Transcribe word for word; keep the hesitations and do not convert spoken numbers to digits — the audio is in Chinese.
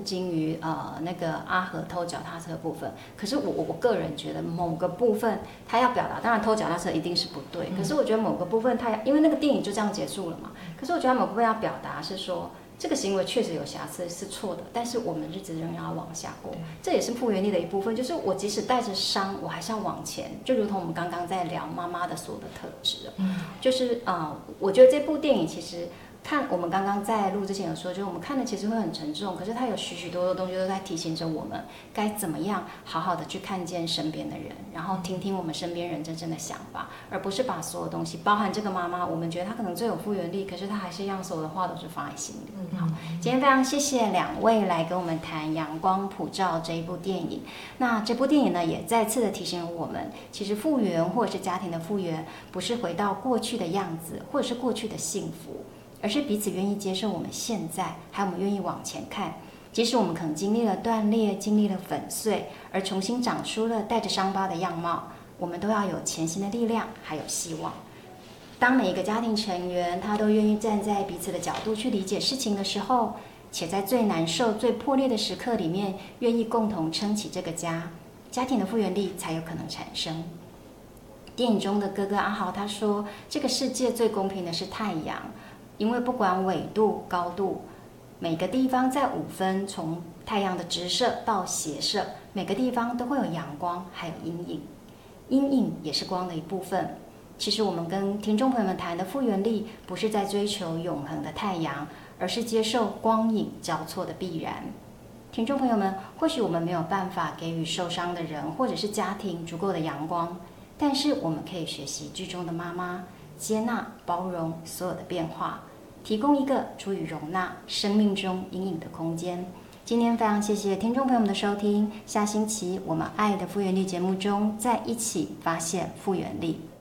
惊于呃那个阿和偷脚踏车的部分，可是我我我个人觉得某个部分他要表达，当然偷脚踏车一定是不对，可是我觉得某个部分他因为那个电影就这样结束了嘛，可是我觉得某部分要表达是说。这个行为确实有瑕疵，是错的，但是我们日子仍然要往下过，这也是复原力的一部分。就是我即使带着伤，我还是要往前，就如同我们刚刚在聊妈妈的所有的特质，嗯，就是啊、呃，我觉得这部电影其实看我们刚刚在录之前有说，就是我们看的其实会很沉重，可是它有许许多多东西都在提醒着我们该怎么样好好的去看见身边的人，然后听听我们身边人真正的想法，而不是把所有东西，包含这个妈妈，我们觉得她可能最有复原力，可是她还是一样所有的话都是放在心里。好，今天非常谢谢两位来跟我们谈《阳光普照》这一部电影。那这部电影呢，也再次的提醒了我们，其实复原或者是家庭的复原，不是回到过去的样子，或者是过去的幸福。而是彼此愿意接受我们现在，还有我们愿意往前看。即使我们可能经历了断裂，经历了粉碎，而重新长出了带着伤疤的样貌，我们都要有前行的力量，还有希望。当每一个家庭成员他都愿意站在彼此的角度去理解事情的时候，且在最难受、最破裂的时刻里面，愿意共同撑起这个家，家庭的复原力才有可能产生。电影中的哥哥阿豪他说：“这个世界最公平的是太阳。”因为不管纬度、高度，每个地方在五分，从太阳的直射到斜射，每个地方都会有阳光，还有阴影。阴影也是光的一部分。其实我们跟听众朋友们谈的复原力，不是在追求永恒的太阳，而是接受光影交错的必然。听众朋友们，或许我们没有办法给予受伤的人或者是家庭足够的阳光，但是我们可以学习剧中的妈妈。接纳、包容所有的变化，提供一个足以容纳生命中阴影的空间。今天非常谢谢听众朋友们的收听，下星期我们爱的复原力节目中再一起发现复原力。